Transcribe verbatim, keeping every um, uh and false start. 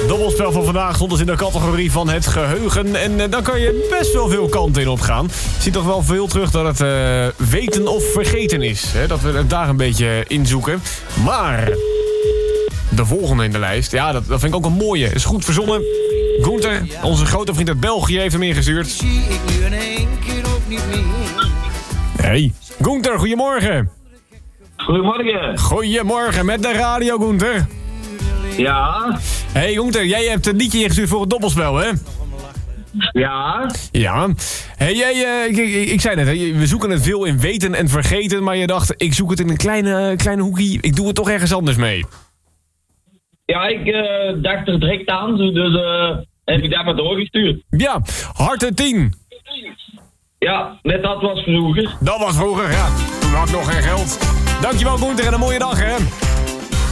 dobbelspel van vandaag stond dus in de categorie van het geheugen. En uh, dan kan je best wel veel kanten in opgaan. Je ziet toch wel veel terug dat het uh, weten of vergeten is. Hè? Dat we het daar een beetje inzoeken. Maar de volgende in de lijst, ja, dat, dat vind ik ook een mooie. Is goed verzonnen. Gunther, onze grote vriend uit België, heeft hem ingestuurd. Hey, Gunther, goedemorgen. Goedemorgen. Goedemorgen, met de radio, Gunther. Ja. Hey, Gunther, jij hebt een liedje ingestuurd voor het dobbelspel, hè? Ja. Ja. Hey, jij, uh, ik, ik, ik zei net, hè, we zoeken het veel in weten en vergeten, maar je dacht, ik zoek het in een kleine, kleine hoekie, ik doe het toch ergens anders mee. Ja, ik uh, dacht er direct aan, dus uh, heb ik dat maar doorgestuurd. Ja, harte tien. Ja, net dat was vroeger. Dat was vroeger, ja. Toen had ik nog geen geld. Dankjewel, Gunther, en een mooie dag, hè.